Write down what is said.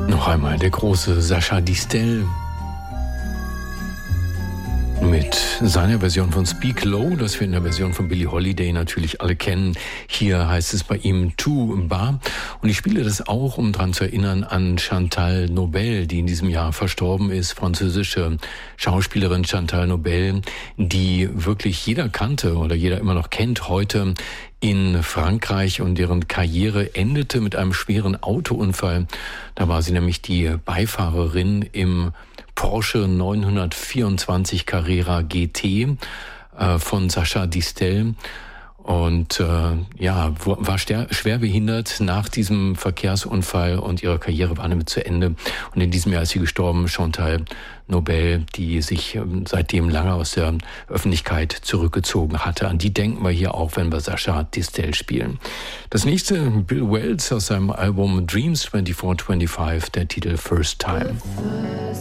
Noch einmal der große Sacha Distel mit seiner Version von Speak Low, das wir in der Version von Billie Holiday natürlich alle kennen. Hier heißt es bei ihm Tu Ba. Und ich spiele das auch, um daran zu erinnern an Chantal Nobel, die in diesem Jahr verstorben ist, französische Schauspielerin Chantal Nobel, die wirklich jeder kannte oder jeder immer noch kennt heute in Frankreich, und deren Karriere endete mit einem schweren Autounfall. Da war sie nämlich die Beifahrerin im Porsche 924 Carrera GT von Sacha Distel und war schwer behindert nach diesem Verkehrsunfall, und ihre Karriere war damit zu Ende. Und in diesem Jahr ist sie gestorben, Chantal Nobel, die sich seitdem lange aus der Öffentlichkeit zurückgezogen hatte. An die denken wir hier auch, wenn wir Sacha Distel spielen. Das nächste, Bill Wells aus seinem Album Dreams 2425, der Titel First Time.